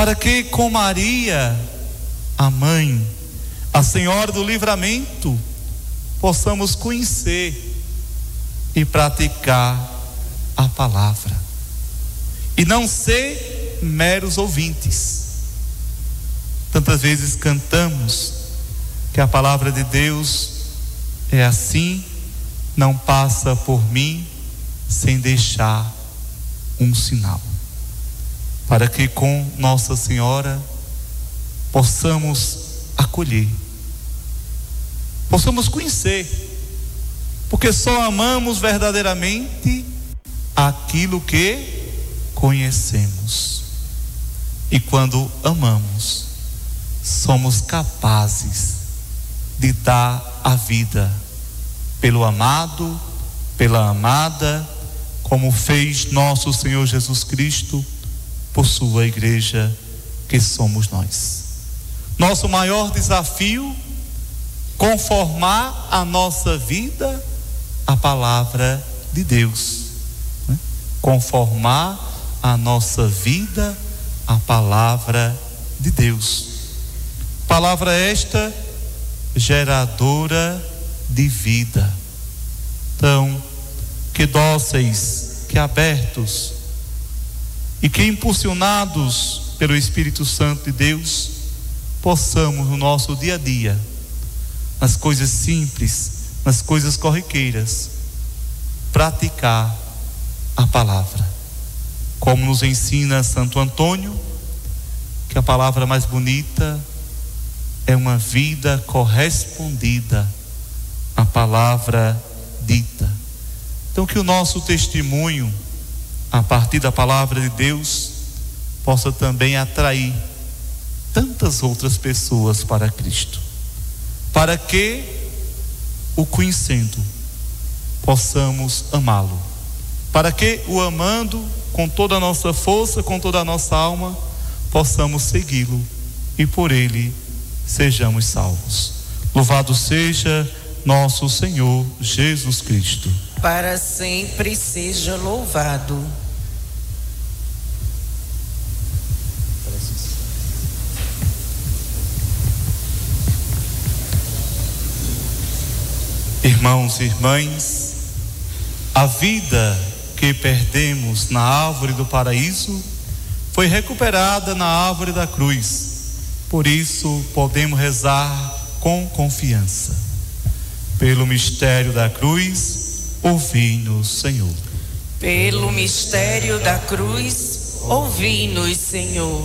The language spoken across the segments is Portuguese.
para que com Maria, a mãe, a Senhora do Livramento, possamos conhecer e praticar a palavra e não ser meros ouvintes. Tantas vezes cantamos que a palavra de Deus é assim, não passa por mim sem deixar um sinal, para que com Nossa Senhora possamos acolher, possamos conhecer, porque só amamos verdadeiramente aquilo que conhecemos. E quando amamos, somos capazes de dar a vida pelo amado, pela amada, como fez nosso Senhor Jesus Cristo por sua igreja, que somos nós. Nosso maior desafio, conformar a nossa vida à palavra de Deus, né? Conformar a nossa vida à palavra de Deus. Palavra esta geradora de vida. Então, que dóceis, que abertos e que impulsionados pelo Espírito Santo de Deus, possamos no nosso dia a dia, nas coisas simples, nas coisas corriqueiras, praticar a palavra, como nos ensina Santo Antônio, que a palavra mais bonita é uma vida correspondida à palavra dita. Então, que o nosso testemunho, a partir da palavra de Deus, possa também atrair tantas outras pessoas para Cristo, para que, o conhecendo, possamos amá-lo, para que, o amando com toda a nossa força, com toda a nossa alma, possamos segui-lo e por ele sejamos salvos. Louvado seja nosso Senhor Jesus Cristo. Para sempre seja louvado. Irmãos e irmãs, a vida que perdemos na árvore do paraíso foi recuperada na árvore da cruz. Por isso podemos rezar com confiança. Pelo mistério da cruz, ouvi-nos, Senhor. Pelo mistério da cruz, ouvi-nos, Senhor.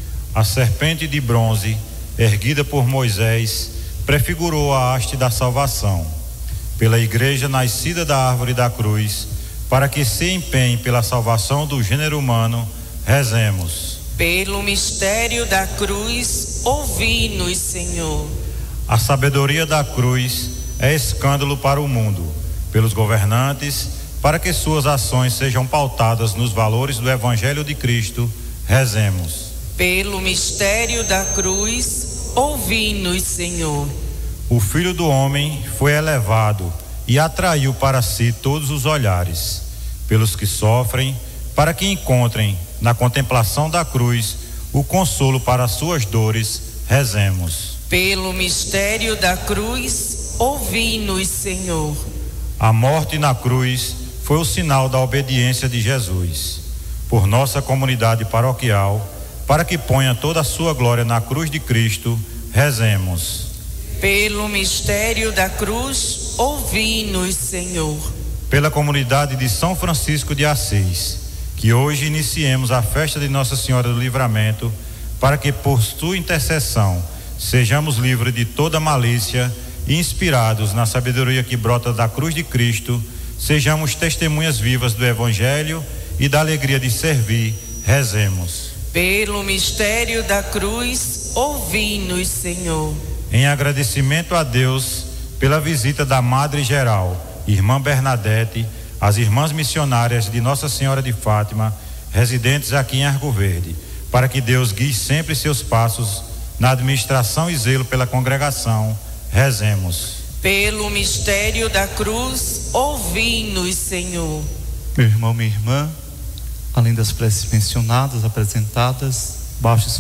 A serpente de bronze, erguida por Moisés, prefigurou a haste da salvação. Pela igreja nascida da árvore da cruz, para que se empenhe pela salvação do gênero humano, rezemos. Pelo mistério da cruz, ouvi-nos, Senhor. A sabedoria da cruz é escândalo para o mundo, pelos governantes, para que suas ações sejam pautadas nos valores do Evangelho de Cristo, rezemos. Pelo mistério da cruz, ouvi-nos, Senhor. O Filho do Homem foi elevado e atraiu para si todos os olhares, pelos que sofrem, para que encontrem na contemplação da cruz o consolo para suas dores, rezemos. Pelo mistério da cruz, ouvi-nos, Senhor. A morte na cruz foi o sinal da obediência de Jesus. Por nossa comunidade paroquial, para que ponha toda a sua glória na cruz de Cristo, rezemos. Pelo mistério da cruz, ouvi-nos, Senhor. Pela comunidade de São Francisco de Assis, que hoje iniciemos a festa de Nossa Senhora do Livramento, para que por sua intercessão sejamos livres de toda malícia e inspirados na sabedoria que brota da cruz de Cristo, sejamos testemunhas vivas do Evangelho e da alegria de servir, rezemos. Pelo mistério da cruz, ouvi-nos, Senhor. Em agradecimento a Deus pela visita da Madre Geral, Irmã Bernadette, as irmãs missionárias de Nossa Senhora de Fátima, residentes aqui em Arco Verde, para que Deus guie sempre seus passos na administração e zelo pela congregação, rezemos. Pelo mistério da cruz, ouvi-nos, Senhor. Meu irmão, minha irmã, além das preces mencionadas, apresentadas, baixe